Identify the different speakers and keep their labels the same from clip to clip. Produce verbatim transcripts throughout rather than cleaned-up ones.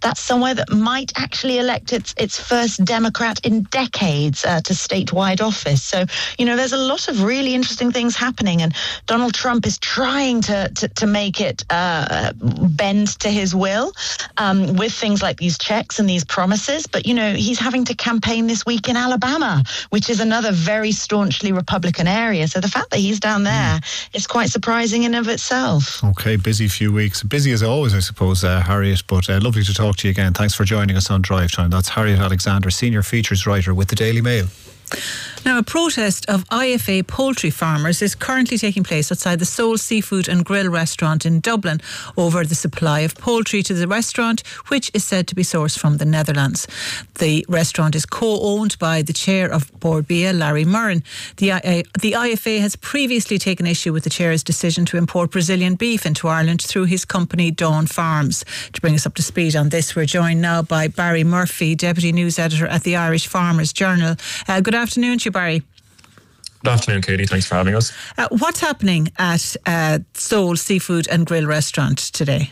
Speaker 1: that's somewhere that might actually elect its its first Democrat in decades uh, to statewide office. So, you know, there's a lot of really interesting things happening, and Donald Trump is trying to to, to make it uh, bend to his will um, with things like these checks and these promises. But, you know, he's having to campaign this week in Alabama, which is another very staunchly Republican area. So the fact that he's down there mm. is quite surprising in of itself.
Speaker 2: Okay, busy few weeks. Busy as always, I suppose, uh, Harriet, but uh, lovely to talk to you again. Thanks for joining us on Drive Time. That's Harriet Alexander, Senior Features Writer with the Daily Mail.
Speaker 3: Now, a protest of I F A poultry farmers is currently taking place outside the Soul Seafood and Grill restaurant in Dublin over the supply of poultry to the restaurant, which is said to be sourced from the Netherlands. The restaurant is co-owned by the chair of Bord Bia, Larry Murren. The, I- the I F A has previously taken issue with the chair's decision to import Brazilian beef into Ireland through his company Dawn Farms. To bring us up to speed on this, we're joined now by Barry Murphy, Deputy News Editor at the Irish Farmers Journal. Uh, good afternoon to you, Barry.
Speaker 4: Good afternoon, Katie. Thanks for having us.
Speaker 3: Uh, what's happening at uh, Soul Seafood and Grill restaurant today?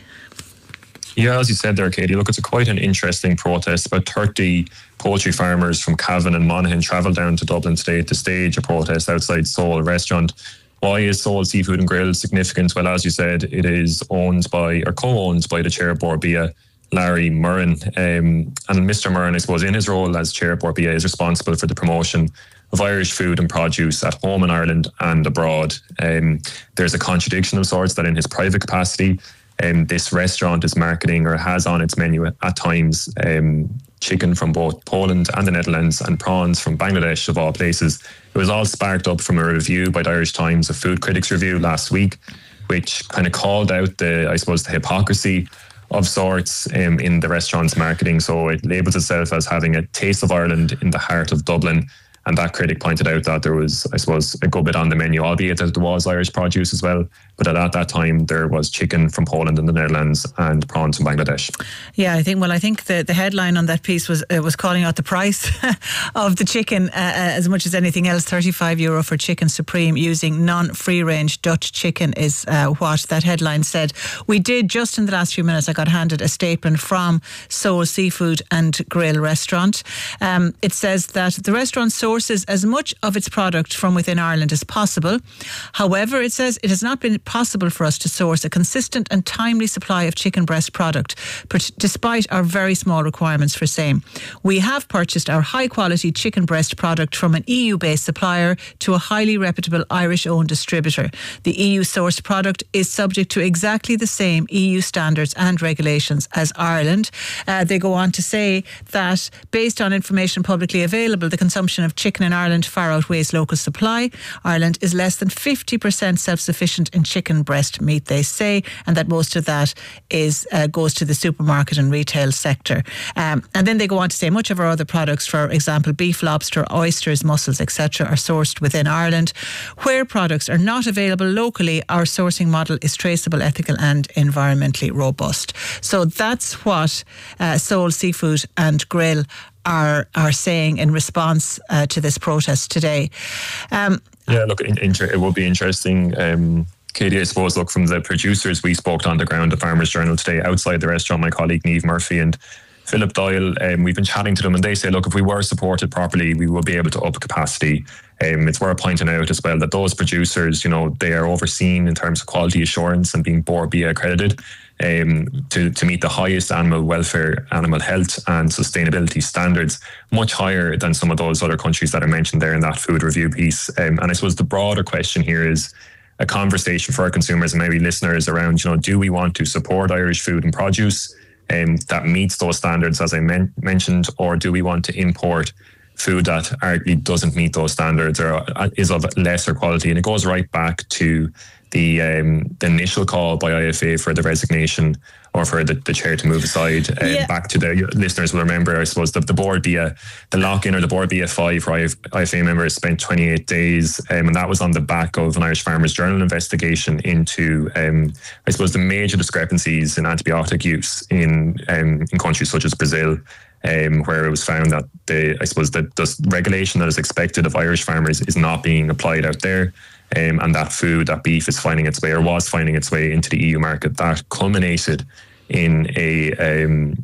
Speaker 4: Yeah, as you said there, Katie, look, it's a quite an interesting protest. About thirty poultry farmers from Cavan and Monaghan travelled down to Dublin today to stage a protest outside Soul restaurant. Why is Soul Seafood and Grill significant? Well, as you said, it is owned by, or co-owned by the chair of Bord Bia, Larry Murren. Um, and Mister Murren, I suppose, in his role as chair of Bord Bia, is responsible for the promotion of Irish food and produce at home in Ireland and abroad. Um, there's a contradiction of sorts that in his private capacity, um, this restaurant is marketing or has on its menu at, at times um, chicken from both Poland and the Netherlands and prawns from Bangladesh, of all places. It was all sparked up from a review by the Irish Times, a food critics review last week, which kind of called out the, I suppose, the hypocrisy of sorts um, in the restaurant's marketing. So it labels itself as having a taste of Ireland in the heart of Dublin. And that critic pointed out that there was, I suppose, a good bit on the menu, albeit that there was Irish produce as well. But at that time, there was chicken from Poland and the Netherlands and prawns from Bangladesh.
Speaker 3: Yeah, I think, well, I think the, the headline on that piece was uh, was calling out the price of the chicken uh, as much as anything else. thirty-five euro for chicken supreme using non-free-range Dutch chicken is uh, what that headline said. We did, just in the last few minutes, I got handed a statement from Soul Seafood and Grill restaurant. Um, it says that the restaurant sources as much of its product from within Ireland as possible. However, it says it has not been possible for us to source a consistent and timely supply of chicken breast product, despite our very small requirements for same. We have purchased our high-quality chicken breast product from an E U-based supplier to a highly reputable Irish-owned distributor. The E U-sourced product is subject to exactly the same E U standards and regulations as Ireland. Uh, they go on to say that, based on information publicly available, the consumption of chicken in Ireland far outweighs local supply. Ireland is less than fifty percent self-sufficient in chicken breast meat, they say, and that most of that is uh, goes to the supermarket and retail sector. Um, and then they go on to say much of our other products, for example, beef, lobster, oysters, mussels, et cetera, are sourced within Ireland. Where products are not available locally, our sourcing model is traceable, ethical and environmentally robust. So that's what uh, Soul Seafood and Grill are are saying in response uh, to this protest today. Um,
Speaker 4: yeah, look, in, in, it will be interesting. Um, Katie, I suppose, look, from the producers we spoke to on the ground at Farmers Journal today, outside the restaurant, my colleague Niamh Murphy and Philip Doyle, um, we've been chatting to them, and they say, look, if we were supported properly, we will be able to up capacity. Um, it's worth pointing out as well that those producers, you know, they are overseen in terms of quality assurance and being Bord Bia accredited um, to, to meet the highest animal welfare, animal health and sustainability standards, much higher than some of those other countries that are mentioned there in that food review piece. Um, and I suppose the broader question here is a conversation for our consumers and maybe listeners around, you know, do we want to support Irish food and produce um, that meets those standards, as I men- mentioned, or do we want to import food that arguably doesn't meet those standards or is of lesser quality? And it goes right back to the um, the initial call by I F A for the resignation, or for the, the chair to move aside. Um, yeah. Back to the listeners will remember, I suppose, the, the Bord Bia, the lock-in or the Bord Bia five for I F A members spent twenty-eight days, um, and that was on the back of an Irish Farmers Journal investigation into, um, I suppose, the major discrepancies in antibiotic use in um, in countries such as Brazil. Um, where it was found that the, I suppose, the, the regulation that is expected of Irish farmers is not being applied out there, um, and that food, that beef, is finding its way or was finding its way into the E U market. That culminated in a um,